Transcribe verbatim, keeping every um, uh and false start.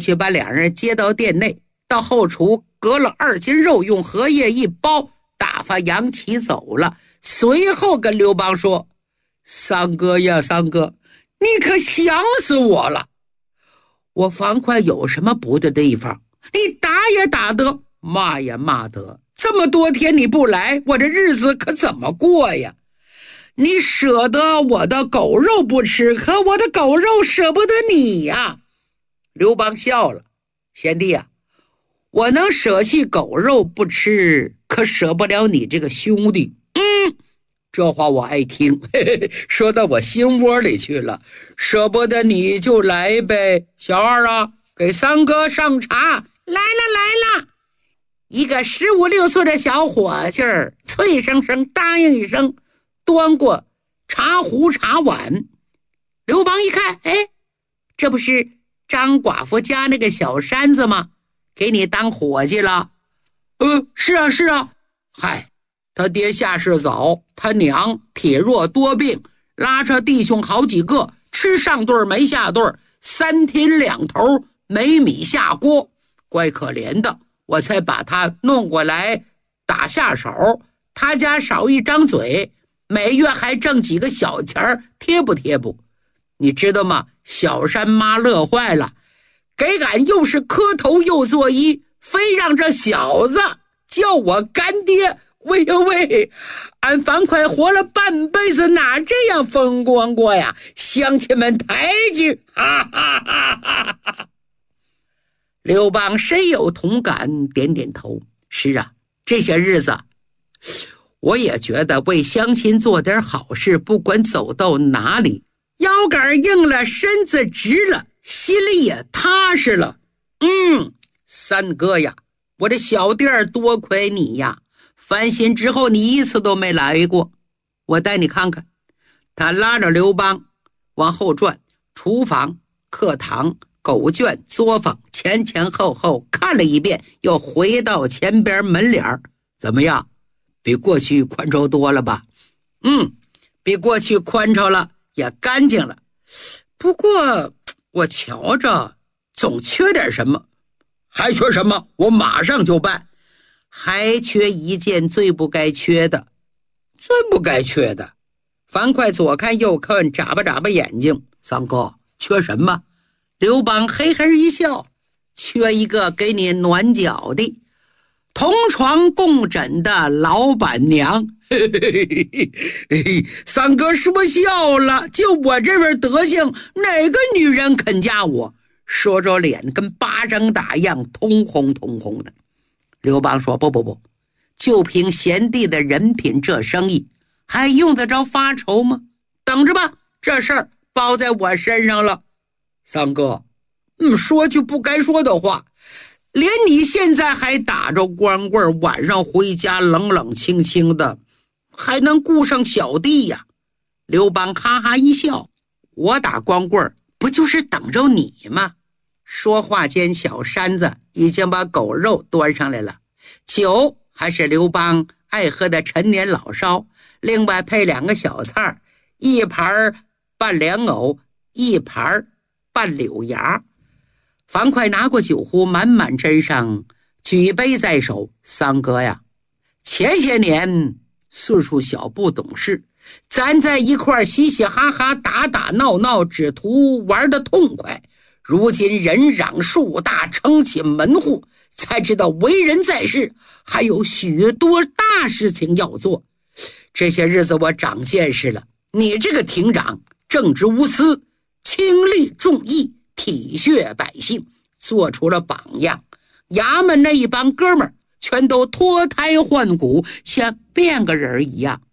去把两人接到店内，到后厨隔了二斤肉，用荷叶一包，打发杨启走了。随后跟刘邦说：三哥呀三哥，你可想死我了，我樊哙有什么不对的地方？你打也打得，骂也骂得，这么多天你不来，我这日子可怎么过呀？你舍得我的狗肉不吃，可我的狗肉舍不得你呀。刘邦笑了：贤弟啊，我能舍弃狗肉不吃，可舍不了你这个兄弟。嗯，这话我爱听，嘿嘿，说到我心窝里去了。舍不得你就来呗，小二啊，给三哥上茶。来了来了。一个十五六岁的小伙计儿脆生生答应一声，端过茶壶茶碗。刘邦一看，哎，这不是张寡妇家那个小山子吗？给你当伙计了？呃，是啊是啊。嗨，他爹下世早，他娘体弱多病，拉着弟兄好几个，吃上顿没下顿，三天两头没米下锅，怪可怜的，我才把他弄过来打下手。他家少一张嘴，每月还挣几个小钱儿，贴不贴不？你知道吗？小山妈乐坏了，给俺又是磕头又作揖，非让这小子叫我干爹。喂呦喂，俺樊哙活了半辈子，哪这样风光过呀？乡亲们抬举，哈哈哈哈哈！刘邦深有同感，点点头。是啊，这些日子我也觉得为乡亲做点好事，不管走到哪里，腰杆硬了，身子直了，心里也踏实了。嗯，三哥呀，我这小弟儿多亏你呀，翻新之后你一次都没来过，我带你看看。他拉着刘邦往后转，厨房、课堂、狗圈、作坊，前前后后看了一遍，又回到前边门脸。怎么样？比过去宽敞多了吧？嗯，比过去宽敞了，也干净了。不过我瞧着总缺点什么。还缺什么？我马上就办。还缺一件最不该缺的。最不该缺的？樊哙左看右看，眨巴眨巴眼睛。三哥，缺什么？刘邦嘿嘿一笑，缺一个给你暖脚的，同床共枕的老板娘。嘿嘿嘿嘿嘿，三哥说笑了，就我这份德行，哪个女人肯嫁我？说着脸跟巴掌打一样，通红通红的。刘邦说：不不不，就凭贤弟的人品，这生意还用得着发愁吗？等着吧，这事儿包在我身上了。三哥，嗯，说句不该说的话，连你现在还打着光棍，晚上回家冷冷清清的，还能顾上小弟呀？刘邦哈哈一笑，我打光棍不就是等着你吗？说话间，小山子已经把狗肉端上来了，酒还是刘邦爱喝的陈年老烧，另外配两个小菜，一盘拌莲藕，一盘拌柳芽。樊哙拿过酒壶，满满斟上，举杯在手。三哥呀，前些年岁数小不懂事，咱在一块嘻嘻哈哈打打闹闹，只图玩得痛快。如今人长树大，撑起门户，才知道为人在世还有许多大事情要做。这些日子我长见识了，你这个亭长正直无私，轻利重义，体恤百姓，做出了榜样。衙门那一帮哥们儿全都脱胎换骨，像变个人一样。